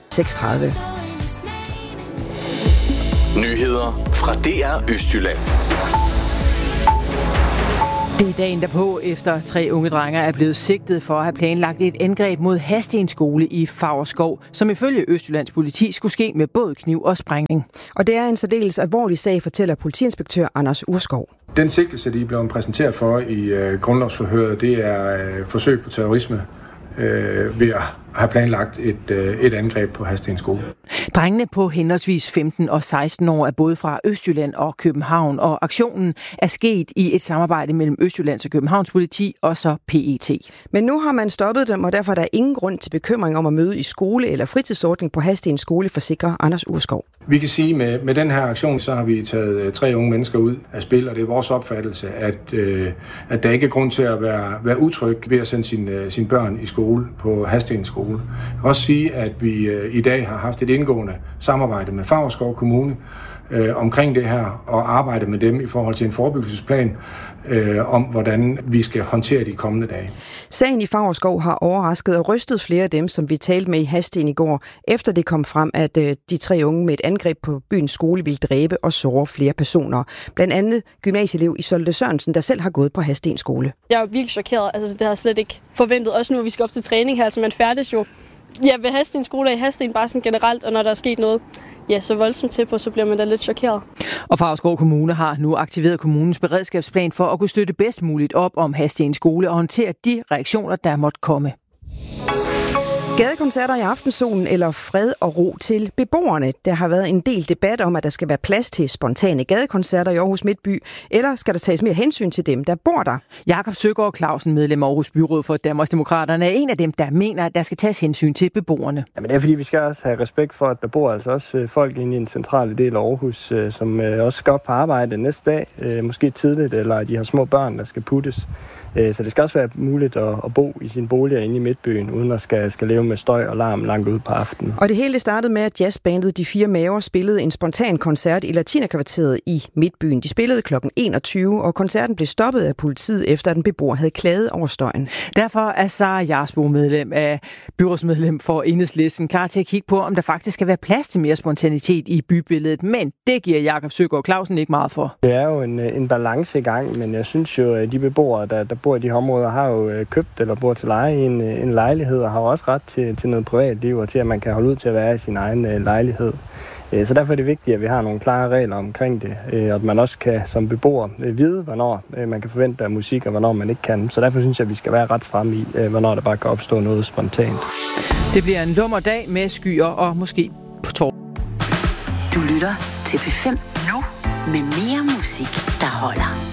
6:30. Nyheder fra DR Østjylland. Det er dagen derpå, efter 3 unge drenge er blevet sigtet for at have planlagt et angreb mod Hadsten skole i Favrskov, som ifølge Østjyllands politi skulle ske med både kniv og sprængning. Og det er en særdeles alvorlig sag, fortæller politiinspektør Anders Urskov. Den sigtelse, de er blevet præsenteret for i grundlovsforhøret, det er forsøg på terrorisme ved at have planlagt et angreb på Hadsten skole. Drengene på henholdsvis 15 og 16 år er både fra Østjylland og København, og aktionen er sket i et samarbejde mellem Østjyllands og Københavns politi og så PET. Men nu har man stoppet dem, og derfor er der ingen grund til bekymring om at møde i skole eller fritidsordning på Hadsten skole, forsikrer Anders Urskov. Vi kan sige, med den her aktion, så har vi taget 3 unge mennesker ud af spil, og det er vores opfattelse, at der ikke er grund til at være utryg ved at sende sine børn i skole på Hadsten skole. Jeg kan også sige, at vi i dag har haft et indgående samarbejde med Favrskov Kommune omkring det her, og arbejde med dem i forhold til en forebyggelsesplan om, hvordan vi skal håndtere de kommende dage. Sagen i Favrskov har overrasket og rystet flere af dem, som vi talte med i Hadsten i går, efter det kom frem, at de 3 unge med et angreb på byens skole ville dræbe og såre flere personer. Blandt andet gymnasieelev Isolde Sørensen, der selv har gået på Hadsten skole. Jeg er virkelig chokeret. Altså, det har jeg slet ikke forventet. Også nu, vi skal op til træning her, så man færdes jo ved Hadsten skole og i Hadsten bare sådan generelt, og når der er sket noget så voldsomt til på, så bliver man da lidt chokeret. Og Favrskov Kommune har nu aktiveret kommunens beredskabsplan for at kunne støtte bedst muligt op om Hadsten skole og håndtere de reaktioner, der måtte komme. Gadekoncerter i aftensolen eller fred og ro til beboerne. Der har været en del debat om, at der skal være plads til spontane gadekoncerter i Aarhus Midtby, eller skal der tages mere hensyn til dem, der bor der? Jakob Søgaard Clausen, medlem af Aarhus Byråd for Danmarksdemokraterne, er en af dem, der mener, at der skal tages hensyn til beboerne. Jamen, det er fordi, vi skal også have respekt for, at der bor altså også folk inde i en central del af Aarhus, som også skal op på arbejde næste dag, måske tidligt, eller de har små børn, der skal puttes. Så det skal også være muligt at bo i sine boliger inde i Midtbyen, uden at skal leve med støj og larm langt ude på aftenen. Og det hele startede med, at jazzbandet De Fire Maver spillede en spontan koncert i Latinerkvarteret i Midtbyen. De spillede kl. 21, og koncerten blev stoppet af politiet, efter at en beboer havde klaget over støjen. Derfor er Sara Jarsbo, byrådsmedlem for Enhedslisten, klar til at kigge på, om der faktisk skal være plads til mere spontanitet i bybilledet. Men det giver Jakob Søgaard Clausen ikke meget for. Det er jo en balance i gang, men jeg synes jo, at de beboere, der bor i de områder, har jo købt eller bor til leje i en lejlighed, og har også ret til noget privatliv, og til at man kan holde ud til at være i sin egen lejlighed. Så derfor er det vigtigt, at vi har nogle klare regler omkring det, og at man også kan som beboer vide, hvornår man kan forvente af musik, og hvornår man ikke kan. Så derfor synes jeg, at vi skal være ret stramme i, hvornår der bare kan opstå noget spontant. Det bliver en lummer dag med skyer og måske på tår. Du lytter til P5 nu med mere musik, der holder.